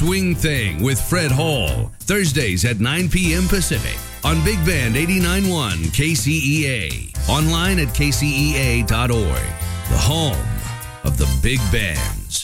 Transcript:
Swing Thing with Fred Hall, Thursdays at 9 p.m. Pacific on Big Band 89.1 KCEA. Online at kcea.org, the home of the big bands.